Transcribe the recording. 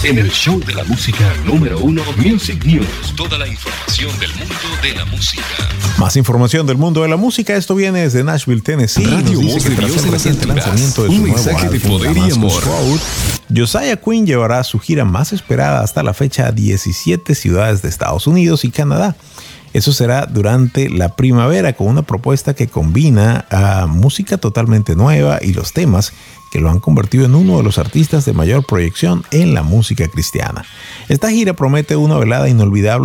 en el show de la música número 1, Music News. Toda la información del mundo de la música. Más información del mundo de la música. Esto viene desde Nashville, Tennessee. Radio Voz de Dios en reciente lanzamiento de su un nuevo mensaje de álbum, poder y amor. Road, Josiah Quinn llevará su gira más esperada hasta la fecha a 17 ciudades de Estados Unidos y Canadá. Eso será durante la primavera, con una propuesta que combina a música totalmente nueva y los temas que lo han convertido en uno de los artistas de mayor proyección en la música cristiana. Esta gira promete una velada inolvidable